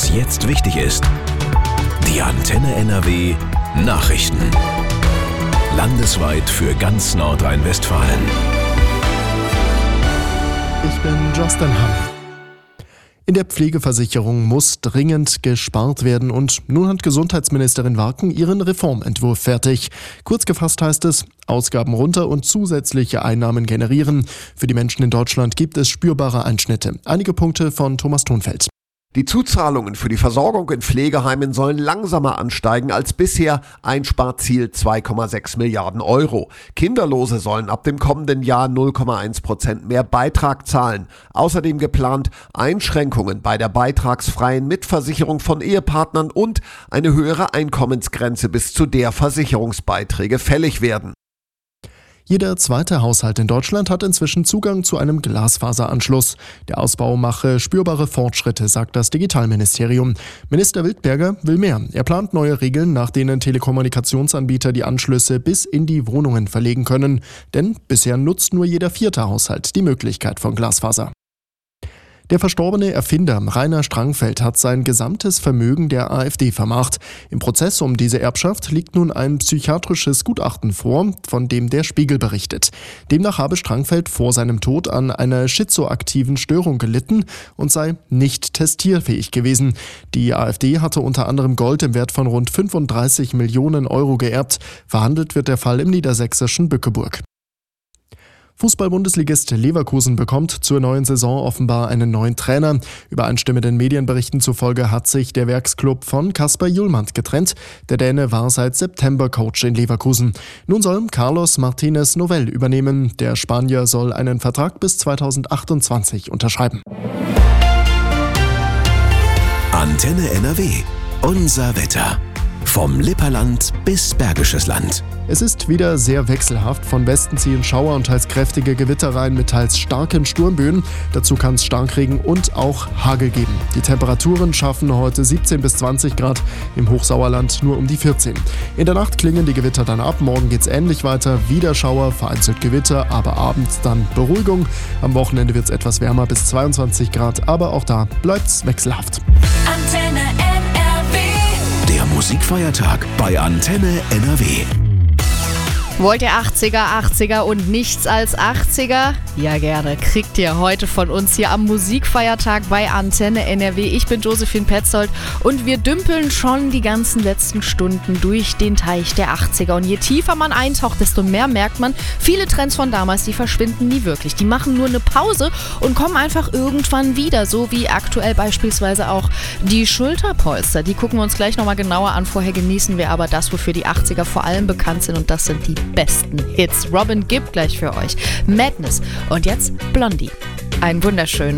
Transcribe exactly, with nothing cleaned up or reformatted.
was jetzt wichtig ist. Die Antenne N R W Nachrichten. Landesweit für ganz Nordrhein-Westfalen. Ich bin Justin Hamm. In der Pflegeversicherung muss dringend gespart werden und nun hat Gesundheitsministerin Warken ihren Reformentwurf fertig. Kurz gefasst heißt es, Ausgaben runter und zusätzliche Einnahmen generieren. Für die Menschen in Deutschland gibt es spürbare Einschnitte. Einige Punkte von Thomas Thunfeld. Die Zuzahlungen für die Versorgung in Pflegeheimen sollen langsamer ansteigen als bisher. Einsparziel zwei Komma sechs Milliarden Euro. Kinderlose sollen ab dem kommenden Jahr null Komma eins Prozent mehr Beitrag zahlen. Außerdem geplant Einschränkungen bei der beitragsfreien Mitversicherung von Ehepartnern und eine höhere Einkommensgrenze, bis zu der Versicherungsbeiträge fällig werden. Jeder zweite Haushalt in Deutschland hat inzwischen Zugang zu einem Glasfaseranschluss. Der Ausbau mache spürbare Fortschritte, sagt das Digitalministerium. Minister Wildberger will mehr. Er plant neue Regeln, nach denen Telekommunikationsanbieter die Anschlüsse bis in die Wohnungen verlegen können. Denn bisher nutzt nur jeder vierte Haushalt die Möglichkeit von Glasfaser. Der verstorbene Erfinder Rainer Strangfeld hat sein gesamtes Vermögen der AfD vermacht. Im Prozess um diese Erbschaft liegt nun ein psychiatrisches Gutachten vor, von dem der Spiegel berichtet. Demnach habe Strangfeld vor seinem Tod an einer schizoaktiven Störung gelitten und sei nicht testierfähig gewesen. Die AfD hatte unter anderem Gold im Wert von rund fünfunddreißig Millionen Euro geerbt. Verhandelt wird der Fall im niedersächsischen Bückeburg. Fußball-Bundesligist Leverkusen bekommt zur neuen Saison offenbar einen neuen Trainer. Übereinstimmenden Medienberichten zufolge hat sich der Werksclub von Kasper Hjulmand getrennt. Der Däne war seit September Coach in Leverkusen. Nun soll Carlos Martinez Novell übernehmen. Der Spanier soll einen Vertrag bis zweitausendachtundzwanzig unterschreiben. Antenne N R W. Unser Wetter. Vom Lipperland bis Bergisches Land. Es ist wieder sehr wechselhaft. Von Westen ziehen Schauer und teils kräftige Gewitter rein mit teils starken Sturmböen. Dazu kann es Starkregen und auch Hagel geben. Die Temperaturen schaffen heute siebzehn bis zwanzig Grad, im Hochsauerland nur um die vierzehn. In der Nacht klingen die Gewitter dann ab. Morgen geht's ähnlich weiter. Wieder Schauer, vereinzelt Gewitter, aber abends dann Beruhigung. Am Wochenende wird's etwas wärmer bis zweiundzwanzig Grad, aber auch da bleibt's wechselhaft. Antenne N R W. Der Musikfeiertag bei Antenne N R W. Wollt ihr achtziger, achtziger und nichts als achtziger? Ja, gerne. Kriegt ihr heute von uns hier am Musikfeiertag bei Antenne N R W. Ich bin Josephine Petzold und wir dümpeln schon die ganzen letzten Stunden durch den Teich der achtziger. Und je tiefer man eintaucht, desto mehr merkt man, viele Trends von damals, die verschwinden nie wirklich. Die machen nur eine Pause und kommen einfach irgendwann wieder. So wie aktuell beispielsweise auch die Schulterpolster. Die gucken wir uns gleich nochmal genauer an. Vorher genießen wir aber das, wofür die achtziger vor allem bekannt sind, und das sind die besten Hits. Robin Gibb gleich für euch. Madness. Und jetzt Blondie. Einen wunderschönen